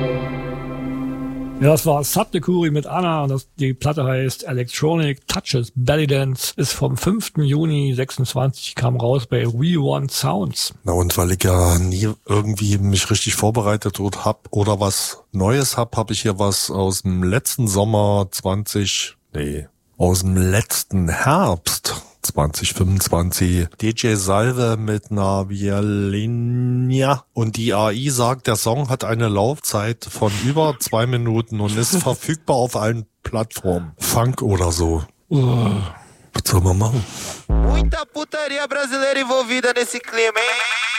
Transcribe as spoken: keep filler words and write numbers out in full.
Ja, das war Satnekuri mit Anna und das, die Platte heißt Electronic Touches Belly Dance, ist vom fünften Juni sechsundzwanzig, kam raus bei We Want Sounds. Na und weil ich ja nie irgendwie mich richtig vorbereitet hab oder was Neues hab, habe ich hier was aus dem letzten Sommer zwanzig, nee, aus dem letzten Herbst zwanzig fünfundzwanzig. D J Salve mit einer Violinia. Und die A I sagt, der Song hat eine Laufzeit von über zwei Minuten und ist verfügbar auf allen Plattformen. Funk oder so. Uh, was soll man machen? Muita putaria brasileira envolvida nesse clima, hein?